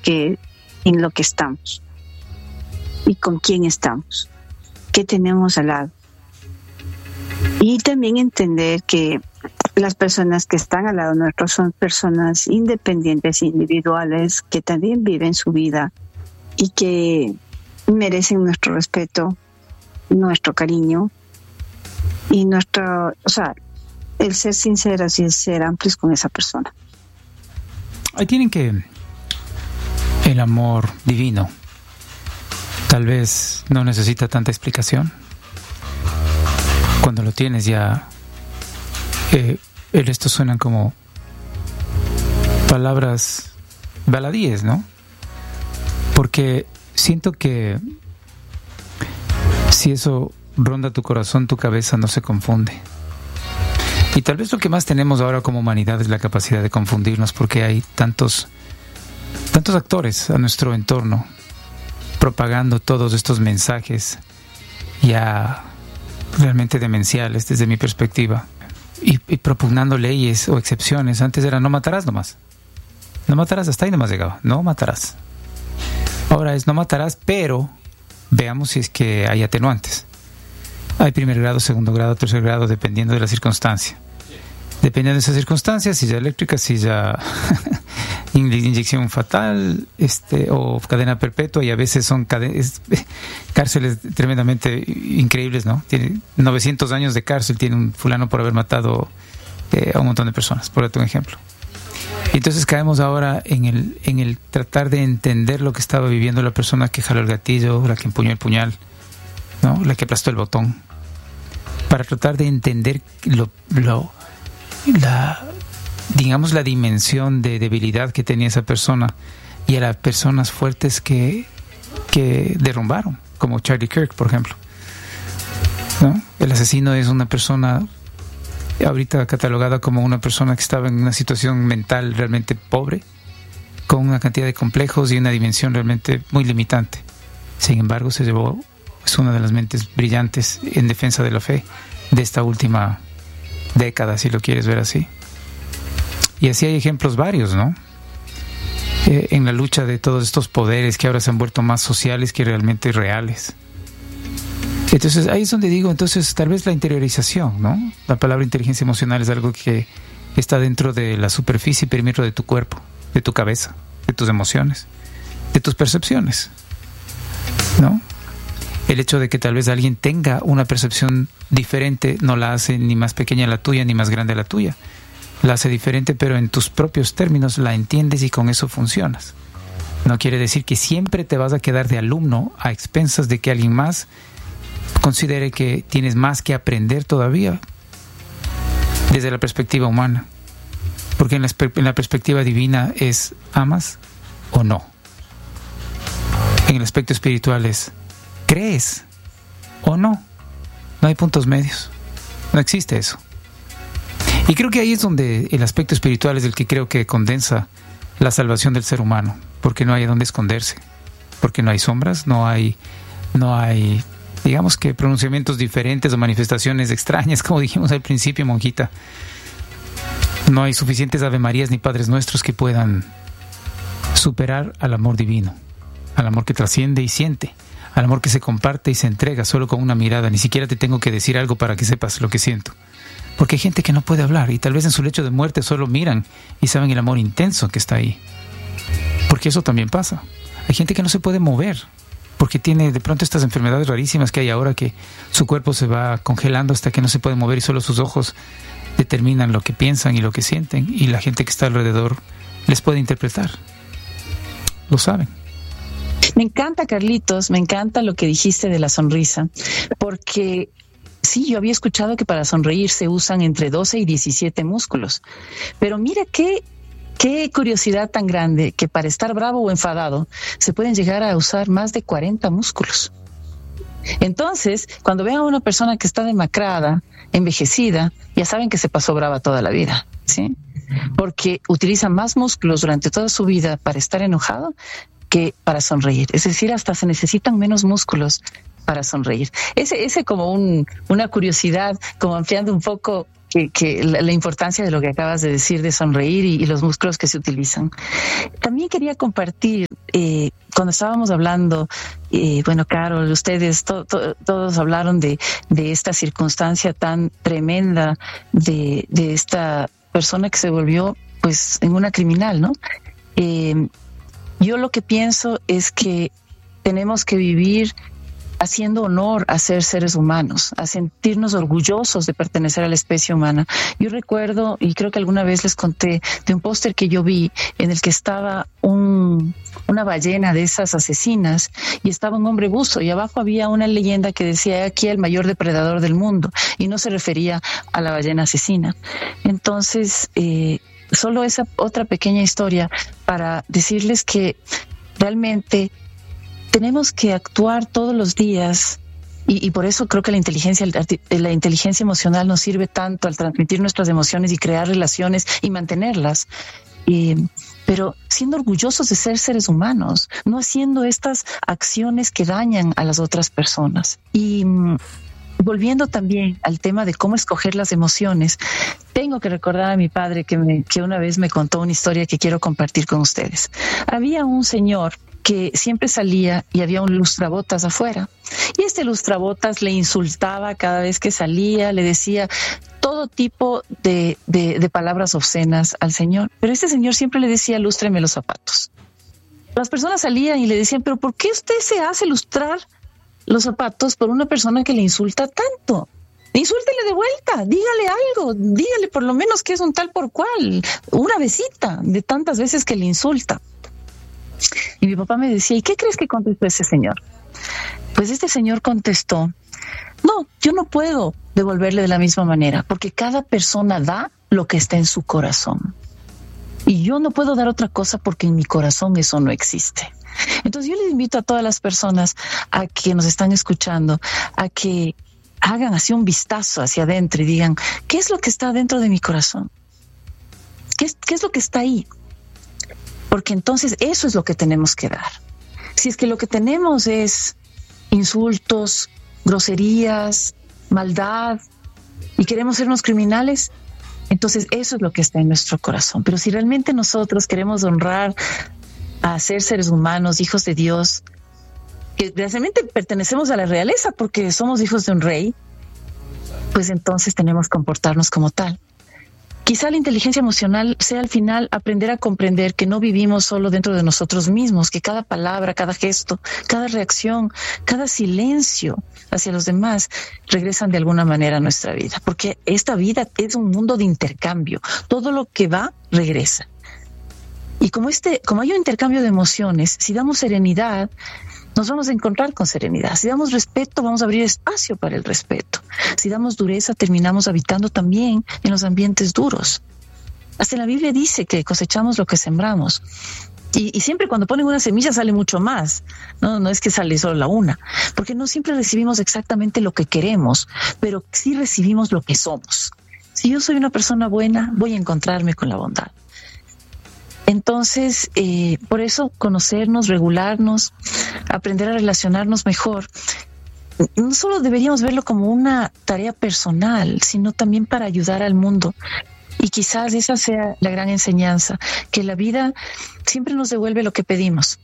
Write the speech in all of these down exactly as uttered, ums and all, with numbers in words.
que en lo que estamos y con quién estamos, qué tenemos al lado. Y también entender que las personas que están al lado nuestro son personas independientes, individuales, que también viven su vida y que merecen nuestro respeto, nuestro cariño y nuestro, o sea, el ser sinceras y el ser amplios con esa persona. Ahí tienen que el amor divino tal vez no necesita tanta explicación. Cuando lo tienes ya, eh, estos suenan como palabras baladíes, ¿no? Porque siento que si eso ronda tu corazón, tu cabeza no se confunde. Y tal vez lo que más tenemos ahora como humanidad es la capacidad de confundirnos, porque hay tantos, tantos actores a nuestro entorno propagando todos estos mensajes ya realmente demenciales desde mi perspectiva y, y propugnando leyes o excepciones. Antes era no matarás nomás. No matarás, hasta ahí nomás llegaba. No matarás. Ahora es no matarás, pero veamos si es que hay atenuantes. Hay primer grado, segundo grado, tercer grado, dependiendo de la circunstancia. Dependiendo de esas circunstancias, silla eléctrica, silla inyección fatal, este, o cadena perpetua, y a veces son cadenas, cárceles tremendamente increíbles, ¿no? Tiene novecientos años de cárcel, tiene un fulano por haber matado eh, a un montón de personas, por darte un ejemplo. Y entonces caemos ahora en el, en el tratar de entender lo que estaba viviendo la persona que jaló el gatillo, la que empuñó el puñal, ¿no? La que aplastó el botón, para tratar de entender lo, lo la, digamos, la dimensión de debilidad que tenía esa persona y a las personas fuertes que, que derrumbaron, como Charlie Kirk, por ejemplo, ¿no? El asesino es una persona ahorita catalogada como una persona que estaba en una situación mental realmente pobre, con una cantidad de complejos y una dimensión realmente muy limitante. Sin embargo, se llevó, es una de las mentes brillantes en defensa de la fe de esta última década, si lo quieres ver así. Y así hay ejemplos varios, ¿no? Eh, en la lucha de todos estos poderes que ahora se han vuelto más sociales que realmente reales. Entonces ahí es donde digo, entonces tal vez la interiorización, ¿no? La palabra inteligencia emocional es algo que está dentro de la superficie y perímetro de tu cuerpo, de tu cabeza, de tus emociones, de tus percepciones, ¿no? El hecho de que tal vez alguien tenga una percepción diferente no la hace ni más pequeña la tuya ni más grande la tuya. La hace diferente, pero en tus propios términos la entiendes y con eso funcionas. No quiere decir que siempre te vas a quedar de alumno a expensas de que alguien más considere que tienes más que aprender todavía desde la perspectiva humana. Porque en la, en la perspectiva divina es ¿amas o no? En el aspecto espiritual es ¿crees o no? No hay puntos medios. No existe eso. Y creo que ahí es donde el aspecto espiritual es el que creo que condensa la salvación del ser humano, porque no hay dónde esconderse, porque no hay sombras, no hay, no hay, digamos que pronunciamientos diferentes o manifestaciones extrañas, como dijimos al principio, monjita. No hay suficientes Ave Marías ni Padres Nuestros que puedan superar al amor divino, al amor que trasciende y siente, al amor que se comparte y se entrega solo con una mirada. Ni siquiera te tengo que decir algo para que sepas lo que siento. Porque hay gente que no puede hablar y tal vez en su lecho de muerte solo miran y saben el amor intenso que está ahí. Porque eso también pasa. Hay gente que no se puede mover porque tiene de pronto estas enfermedades rarísimas que hay ahora, que su cuerpo se va congelando hasta que no se puede mover y solo sus ojos determinan lo que piensan y lo que sienten, y la gente que está alrededor les puede interpretar. Lo saben. Me encanta, Carlitos, me encanta lo que dijiste de la sonrisa, porque sí, yo había escuchado que para sonreír se usan entre doce y diecisiete músculos, pero mira qué, qué curiosidad tan grande que para estar bravo o enfadado se pueden llegar a usar más de cuarenta músculos. Entonces, cuando vean a una persona que está demacrada, envejecida, ya saben que se pasó brava toda la vida, ¿sí? Porque utiliza más músculos durante toda su vida para estar enojado que para sonreír. Es decir, hasta se necesitan menos músculos para sonreír. Ese, ese como un, una curiosidad, como ampliando un poco que, que la, la importancia de lo que acabas de decir de sonreír y, y los músculos que se utilizan. También quería compartir, eh, cuando estábamos hablando, eh, bueno, Carol, ustedes to, to, todos hablaron de, de esta circunstancia tan tremenda de, de esta persona que se volvió pues en una criminal, ¿no? Eh, yo lo que pienso es que tenemos que vivir haciendo honor a ser seres humanos, a sentirnos orgullosos de pertenecer a la especie humana. Yo recuerdo, y creo que alguna vez les conté, de un póster que yo vi en el que estaba un, una ballena de esas asesinas y estaba un hombre buzo y abajo había una leyenda que decía aquí el mayor depredador del mundo y no se refería a la ballena asesina. Entonces, eh, solo esa otra pequeña historia para decirles que realmente tenemos que actuar todos los días y, y por eso creo que la inteligencia, la inteligencia emocional nos sirve tanto al transmitir nuestras emociones y crear relaciones y mantenerlas. Eh, pero siendo orgullosos de ser seres humanos, no haciendo estas acciones que dañan a las otras personas. Y volviendo también al tema de cómo escoger las emociones, tengo que recordar a mi padre que, me, que una vez me contó una historia que quiero compartir con ustedes. Había un señor que siempre salía y había un lustrabotas afuera. Y este lustrabotas le insultaba cada vez que salía, le decía todo tipo de, de, de palabras obscenas al señor. Pero este señor siempre le decía, lústreme los zapatos. Las personas salían y le decían, pero ¿por qué usted se hace lustrar los zapatos por una persona que le insulta tanto? Insúltele de vuelta, dígale algo, dígale por lo menos que es un tal por cual, una besita de tantas veces que le insulta. Y mi papá me decía, ¿y qué crees que contestó ese señor? Pues este señor contestó, no, yo no puedo devolverle de la misma manera, porque cada persona da lo que está en su corazón. Y yo no puedo dar otra cosa porque en mi corazón eso no existe. Entonces yo les invito a todas las personas a que nos están escuchando, a que hagan así un vistazo hacia adentro y digan, ¿qué es lo que está dentro de mi corazón? ¿Qué es, qué es lo que está ahí? Porque entonces eso es lo que tenemos que dar. Si es que lo que tenemos es insultos, groserías, maldad y queremos sernos criminales, entonces eso es lo que está en nuestro corazón. Pero si realmente nosotros queremos honrar a ser seres humanos, hijos de Dios, que realmente pertenecemos a la realeza porque somos hijos de un rey, pues entonces tenemos que comportarnos como tal. Quizá la inteligencia emocional sea al final aprender a comprender que no vivimos solo dentro de nosotros mismos, que cada palabra, cada gesto, cada reacción, cada silencio hacia los demás regresan de alguna manera a nuestra vida, porque esta vida es un mundo de intercambio. Todo lo que va, regresa. Y como este, como hay un intercambio de emociones, si damos serenidad, nos vamos a encontrar con serenidad. Si damos respeto, vamos a abrir espacio para el respeto. Si damos dureza, terminamos habitando también en los ambientes duros. Hasta en la Biblia dice que cosechamos lo que sembramos. Y, y siempre cuando ponen una semilla sale mucho más. No, no es que sale solo la una. Porque no siempre recibimos exactamente lo que queremos, pero sí recibimos lo que somos. Si yo soy una persona buena, voy a encontrarme con la bondad. Entonces, eh, por eso conocernos, regularnos, aprender a relacionarnos mejor, no solo deberíamos verlo como una tarea personal, sino también para ayudar al mundo. Y quizás esa sea la gran enseñanza, que la vida siempre nos devuelve lo que pedimos,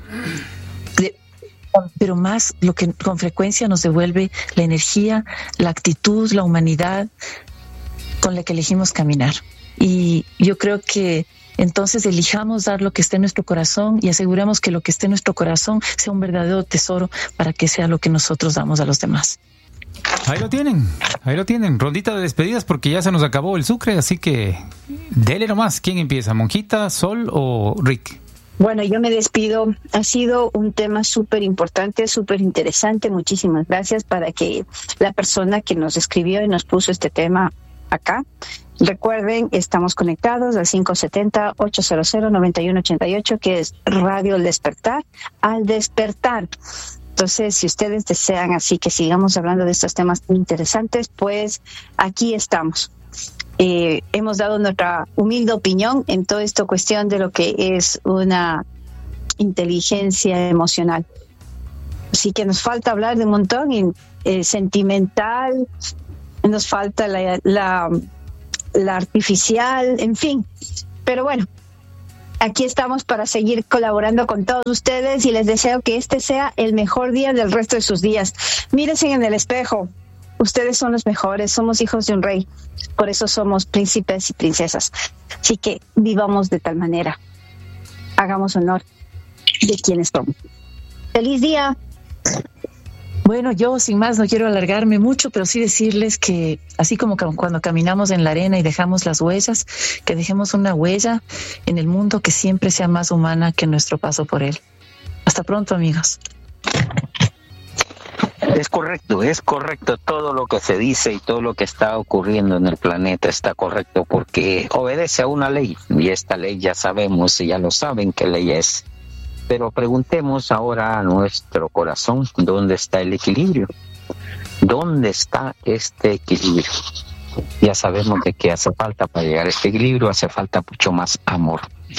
de, pero más lo que con frecuencia nos devuelve la energía, la actitud, la humanidad con la que elegimos caminar. Y yo creo que entonces elijamos dar lo que esté en nuestro corazón y aseguramos que lo que esté en nuestro corazón sea un verdadero tesoro para que sea lo que nosotros damos a los demás. Ahí lo tienen, ahí lo tienen. Rondita de despedidas porque ya se nos acabó el sucre, así que dele nomás. ¿Quién empieza? ¿Monjita, Sol o Rick? Bueno, yo me despido. Ha sido un tema súper importante, súper interesante. Muchísimas gracias para que la persona que nos escribió y nos puso este tema acá. Recuerden, estamos conectados al cinco siete cero, ocho cero cero, nueve uno ocho ocho, que es Radio El Despertar, al despertar. Entonces, si ustedes desean así que sigamos hablando de estos temas interesantes, pues aquí estamos. Eh, hemos dado nuestra humilde opinión en toda esta cuestión de lo que es una inteligencia emocional. Así que nos falta hablar de un montón, y, eh, sentimental, nos falta la, la, la artificial, en fin. Pero bueno, aquí estamos para seguir colaborando con todos ustedes y les deseo que este sea el mejor día del resto de sus días. Mírense en el espejo. Ustedes son los mejores, somos hijos de un rey. Por eso somos príncipes y princesas. Así que vivamos de tal manera. Hagamos honor de quienes somos. ¡Feliz día! Bueno, yo sin más no quiero alargarme mucho, pero sí decirles que así como cuando caminamos en la arena y dejamos las huellas, que dejemos una huella en el mundo que siempre sea más humana que nuestro paso por él. Hasta pronto, amigos. Es correcto, es correcto. Todo lo que se dice y todo lo que está ocurriendo en el planeta está correcto porque obedece a una ley. Y esta ley ya sabemos y ya lo saben qué ley es. Pero preguntemos ahora a nuestro corazón, ¿dónde está el equilibrio? ¿Dónde está este equilibrio? Ya sabemos de que hace falta para llegar a este equilibrio, hace falta mucho más amor.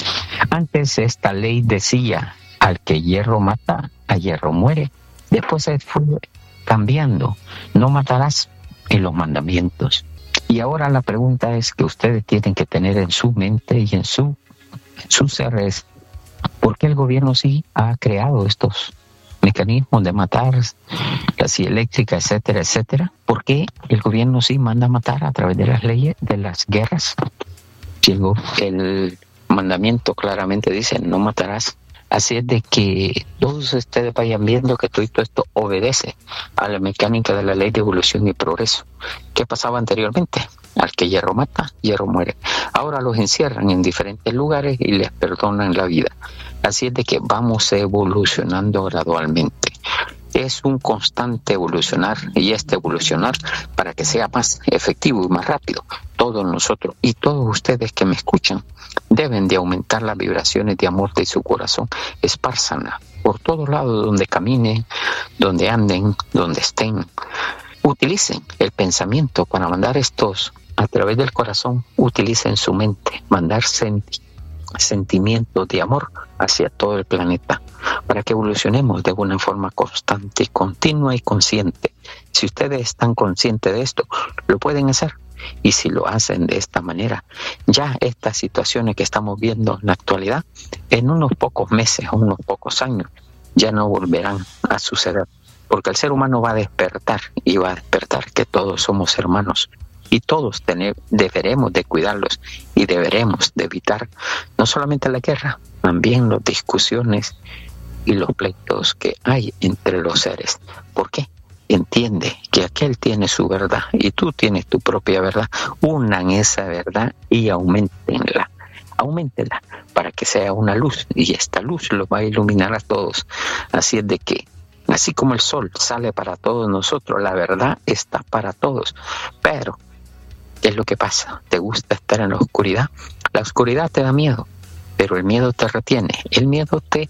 Antes esta ley decía, al que hierro mata, a hierro muere. Después se fue cambiando, no matarás en los mandamientos. Y ahora la pregunta es que ustedes tienen que tener en su mente y en su, en su ser es, ¿por qué el gobierno sí ha creado estos mecanismos de matar, la silla eléctrica, etcétera, etcétera? ¿Por qué el gobierno sí manda a matar a través de las leyes, de las guerras? Si el, el mandamiento claramente dice, no matarás. Así es de que todos ustedes vayan viendo que todo esto obedece a la mecánica de la ley de evolución y progreso. ¿Qué pasaba anteriormente? Al que hierro mata, hierro muere. Ahora los encierran en diferentes lugares y les perdonan la vida. Así es de que vamos evolucionando gradualmente. Es un constante evolucionar y este evolucionar para que sea más efectivo y más rápido. Todos nosotros y todos ustedes que me escuchan deben de aumentar las vibraciones de amor de su corazón. Espárzanla por todos lados donde caminen, donde anden, donde estén. Utilicen el pensamiento para mandar estos a través del corazón. Utilicen su mente, mandar senti- sentimientos de amor hacia todo el planeta para que evolucionemos de una forma constante, continua y consciente. Si ustedes están conscientes de esto, lo pueden hacer. Y si lo hacen de esta manera, ya estas situaciones que estamos viendo en la actualidad, en unos pocos meses o unos pocos años, ya no volverán a suceder. Porque el ser humano va a despertar y va a despertar que todos somos hermanos. Y todos tener, deberemos de cuidarlos y deberemos de evitar no solamente la guerra, también las discusiones y los pleitos que hay entre los seres. ¿Por qué? Entiende que aquel tiene su verdad y tú tienes tu propia verdad. Unan esa verdad y aumentenla. Aumentenla para que sea una luz y esta luz los va a iluminar a todos. Así es de que, así como el sol sale para todos nosotros, la verdad está para todos. Pero ¿qué es lo que pasa? ¿Te gusta estar en la oscuridad? La oscuridad te da miedo, pero el miedo te retiene. El miedo te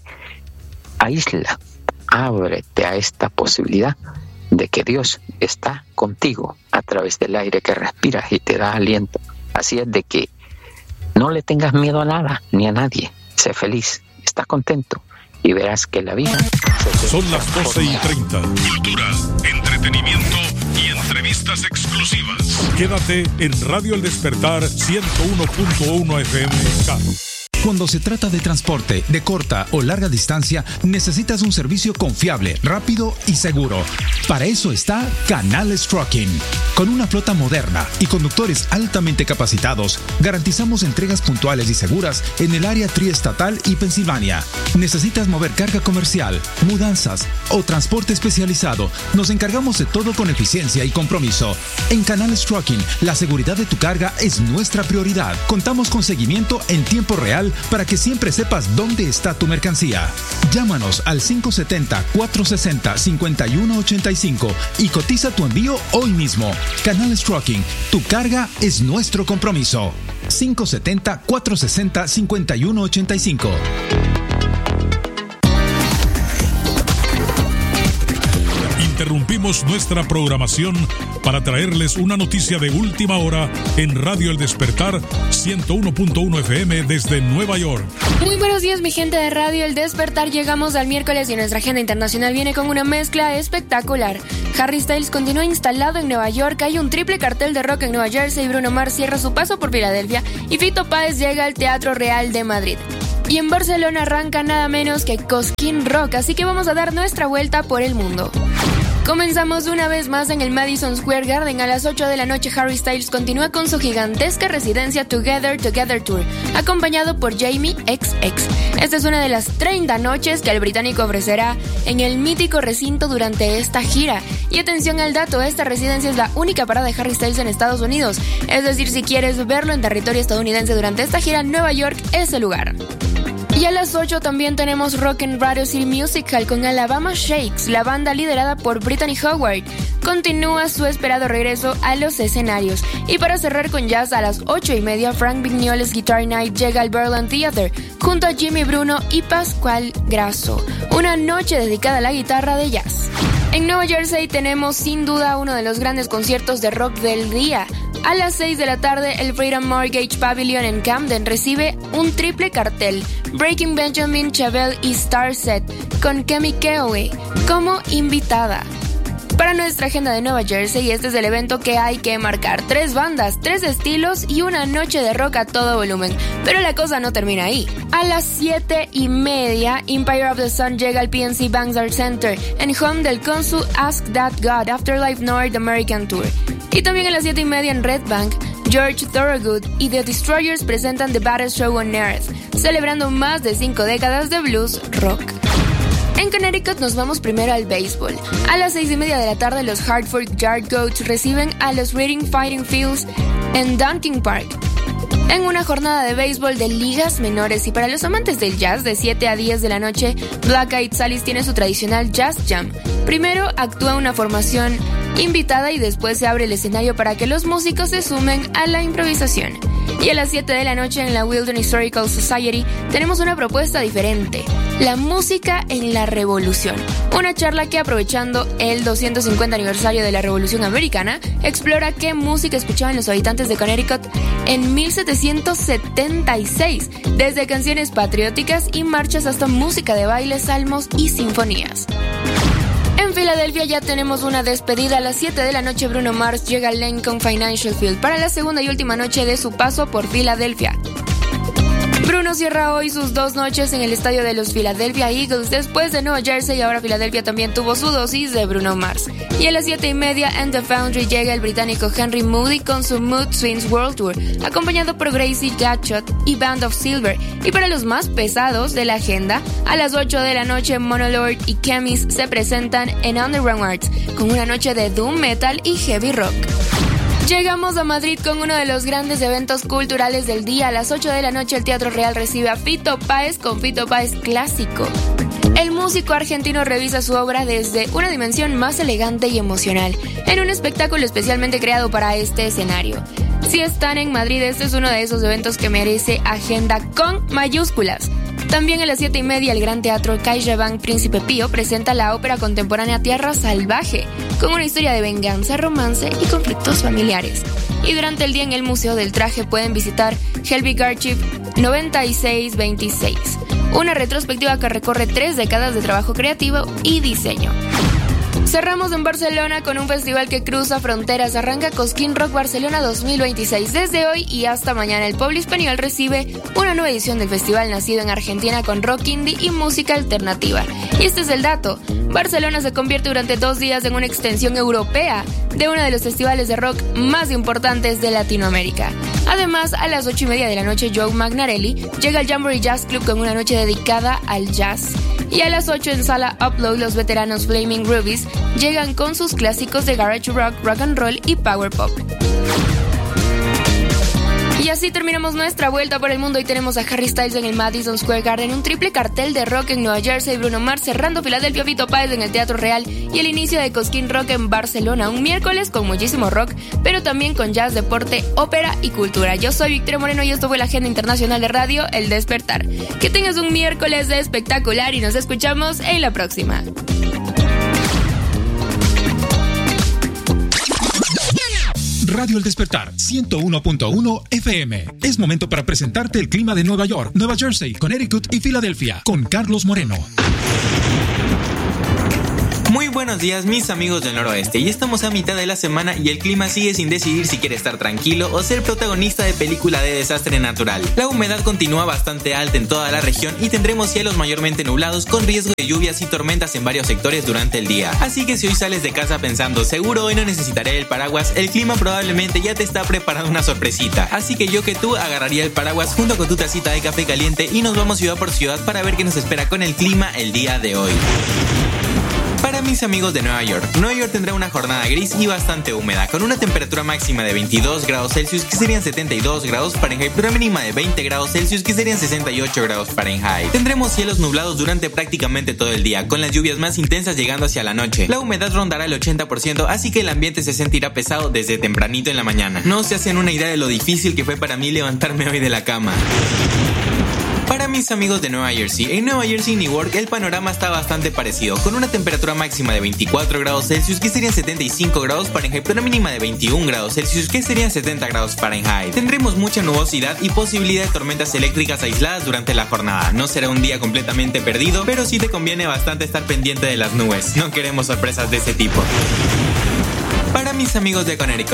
aísla. Ábrete a esta posibilidad de que Dios está contigo a través del aire que respiras y te da aliento. Así es de que no le tengas miedo a nada ni a nadie. Sé feliz, estás contento y verás que la vida... Son las doce y treinta. Cultura, entretenimiento y entrevistas exclusivas. Quédate en Radio El Despertar ciento uno punto uno F M K. Cuando se trata de transporte de corta o larga distancia, necesitas un servicio confiable, rápido y seguro. Para eso está Canales Trucking. Con una flota moderna y conductores altamente capacitados, garantizamos entregas puntuales y seguras en el área triestatal y Pensilvania. ¿Necesitas mover carga comercial, mudanzas o transporte especializado? Nos encargamos de todo con eficiencia y compromiso. En Canales Trucking, la seguridad de tu carga es nuestra prioridad. Contamos con seguimiento en tiempo real para que siempre sepas dónde está tu mercancía. Llámanos al cinco siete cero, cuatro seis cero, cinco uno ocho cinco y cotiza tu envío hoy mismo. Canales Trucking, tu carga es nuestro compromiso. cinco siete cero, cuatro seis cero, cinco uno ocho cinco. Interrumpimos Abrimos nuestra programación para traerles una noticia de última hora en Radio El Despertar ciento uno punto uno F M desde Nueva York. Muy buenos días, mi gente de Radio El Despertar. Llegamos al miércoles y nuestra agenda internacional viene con una mezcla espectacular. Harry Styles continúa instalado en Nueva York, hay un triple cartel de rock en Nueva Jersey, Bruno Mars cierra su paso por Filadelfia y Fito Páez llega al Teatro Real de Madrid. Y en Barcelona arranca nada menos que Cosquín Rock, así que vamos a dar nuestra vuelta por el mundo. Comenzamos una vez más en el Madison Square Garden. A las ocho de la noche Harry Styles continúa con su gigantesca residencia Together Together Tour, acompañado por Jamie equis equis. Esta es una de las treinta noches que el británico ofrecerá en el mítico recinto durante esta gira. Y atención al dato, esta residencia es la única parada de Harry Styles en Estados Unidos. Es decir, si quieres verlo en territorio estadounidense durante esta gira, Nueva York es el lugar. Y a las ocho también tenemos Rock and Radio City Musical con Alabama Shakes, la banda liderada por Brittany Howard. Continúa su esperado regreso a los escenarios. Y para cerrar con jazz, a las ocho y media, Frank Vignoles Guitar Night llega al Berlin Theater junto a Jimmy Bruno y Pascual Grasso. Una noche dedicada a la guitarra de jazz. En Nueva Jersey tenemos sin duda uno de los grandes conciertos de rock del día. A las seis de la tarde, el Freedom Mortgage Pavilion en Camden recibe un triple cartel, Breaking Benjamin, Chevelle y Starset, con Kemi Keowe como invitada. Para nuestra agenda de Nueva Jersey, este es el evento que hay que marcar. Tres bandas, tres estilos y una noche de rock a todo volumen. Pero la cosa no termina ahí. A las siete y media, Empire of the Sun llega al P N C Banks Art Center, en home del Consul Ask That God Afterlife North American Tour. Y también a las siete y media en Red Bank, George Thorogood y The Destroyers presentan The Baddest Show on Earth, celebrando más de cinco décadas de blues rock. En Connecticut nos vamos primero al béisbol. A las seis y media de la tarde, los Hartford Yardgoats reciben a los Reading Fighting Fields en Dunkin' Park, en una jornada de béisbol de ligas menores. Y para los amantes del jazz, de siete a diez de la noche, Black Eyed Sally's tiene su tradicional Jazz Jam. Primero actúa una formación invitada y después se abre el escenario para que los músicos se sumen a la improvisación. Y a las siete de la noche en la Wilderness Historical Society tenemos una propuesta diferente: la música en la revolución. Una charla que, aprovechando el doscientos cincuenta aniversario de la Revolución Americana, explora qué música escuchaban los habitantes de Connecticut en mil setecientos setenta y seis, desde canciones patrióticas y marchas hasta música de baile, salmos y sinfonías. En Filadelfia ya tenemos una despedida. A las siete de la noche Bruno Mars llega al Lincoln Financial Field para la segunda y última noche de su paso por Filadelfia. Bruno cierra hoy sus dos noches en el estadio de los Philadelphia Eagles. Después de Nueva Jersey, ahora Filadelfia también tuvo su dosis de Bruno Mars. Y a las siete y media en The Foundry llega el británico Henry Moody con su Mood Swings World Tour, acompañado por Gracie Gatchot y Band of Silver. Y para los más pesados de la agenda, a las ocho de la noche Monolord y Chemis se presentan en Underground Arts con una noche de doom metal y heavy rock. Llegamos a Madrid con uno de los grandes eventos culturales del día. A las ocho de la noche el Teatro Real recibe a Fito Páez con Fito Páez Clásico. El músico argentino revisa su obra desde una dimensión más elegante y emocional, en un espectáculo especialmente creado para este escenario. Si están en Madrid, este es uno de esos eventos que merece agenda con mayúsculas. También a las siete y media el Gran Teatro CaixaBank Príncipe Pío presenta la ópera contemporánea Tierra Salvaje, con una historia de venganza, romance y conflictos familiares. Y durante el día en el Museo del Traje pueden visitar Helvig Archive noventa y seis veintiséis, una retrospectiva que recorre tres décadas de trabajo creativo y diseño. Cerramos en Barcelona con un festival que cruza fronteras. Arranca Cosquín Rock Barcelona dos mil veintiséis. Desde hoy y hasta mañana el pueblo español recibe una nueva edición del festival nacido en Argentina con rock indie y música alternativa. Y este es el dato: Barcelona se convierte durante dos días en una extensión europea de uno de los festivales de rock más importantes de Latinoamérica. Además, a las ocho y media de la noche Joe Magnarelli llega al Jamboree Jazz Club con una noche dedicada al jazz. Y a las ocho en Sala Upload los veteranos Flaming Rubies llegan con sus clásicos de garage rock, rock and roll y power pop. Y así terminamos nuestra vuelta por el mundo y tenemos a Harry Styles en el Madison Square Garden, un triple cartel de rock en Nueva Jersey, Bruno Mars cerrando Filadelfia, Fito Páez en el Teatro Real y el inicio de Cosquín Rock en Barcelona, un miércoles con muchísimo rock, pero también con jazz, deporte, ópera y cultura. Yo soy Victoria Moreno y esto fue la Agenda Internacional de Radio El Despertar. Que tengas un miércoles espectacular y nos escuchamos en la próxima. Radio El Despertar, ciento uno punto uno F M. Es momento para presentarte el clima de Nueva York, Nueva Jersey, Connecticut y Filadelfia, con Carlos Moreno. Muy buenos días, mis amigos del noroeste, y estamos a mitad de la semana y el clima sigue sin decidir si quiere estar tranquilo o ser protagonista de película de desastre natural. La humedad continúa bastante alta en toda la región y tendremos cielos mayormente nublados con riesgo de lluvias y tormentas en varios sectores durante el día. Así que si hoy sales de casa pensando seguro hoy no necesitaré el paraguas, el clima probablemente ya te está preparando una sorpresita. Así que yo que tú agarraría el paraguas junto con tu tacita de café caliente y nos vamos ciudad por ciudad para ver qué nos espera con el clima el día de hoy. Para mis amigos de Nueva York, Nueva York tendrá una jornada gris y bastante húmeda, con una temperatura máxima de veintidós grados Celsius, que serían setenta y dos grados Fahrenheit, pero una mínima de veinte grados Celsius, que serían sesenta y ocho grados Fahrenheit. Tendremos cielos nublados durante prácticamente todo el día, con las lluvias más intensas llegando hacia la noche. La humedad rondará el ochenta por ciento, así que el ambiente se sentirá pesado desde tempranito en la mañana. No se hacen una idea de lo difícil que fue para mí levantarme hoy de la cama. Para mis amigos de Nueva Jersey, en Nueva Jersey y Newark el panorama está bastante parecido, con una temperatura máxima de veinticuatro grados Celsius, que serían setenta y cinco grados Fahrenheit, pero una mínima de veintiún grados Celsius, que serían setenta grados Fahrenheit. Tendremos mucha nubosidad y posibilidad de tormentas eléctricas aisladas durante la jornada. No será un día completamente perdido, pero sí te conviene bastante estar pendiente de las nubes. No queremos sorpresas de ese tipo. Para mis amigos de Connecticut,